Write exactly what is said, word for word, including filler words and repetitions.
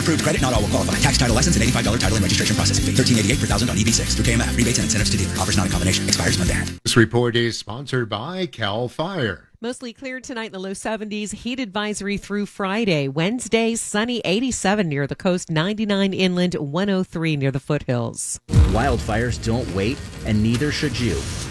approved credit, not all will qualify. Tax, title, license, and eighty-five dollars title and registration processing fee. thirteen eighty-eight per thousand on E V six through K M F. Rebates and incentives to dealer. Offers not in combination. Expires Monday. This report is sponsored by Cal Fire. Mostly clear tonight in the low seventies. Heat advisory through Friday. Wednesday, sunny eighty-seven near the coast, ninety-nine inland, one oh three near the foothills. Wildfires don't wait, and neither should you.